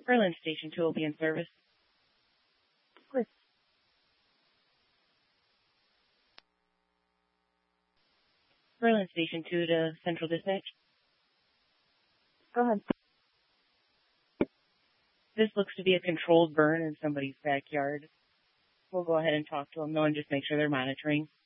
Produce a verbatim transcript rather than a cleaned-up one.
Berlin Station two will be in service. Please. Berlin Station two to Central Dispatch. Go ahead. This looks to be a controlled burn in somebody's backyard. We'll go ahead and talk to them, though, and just make sure they're monitoring.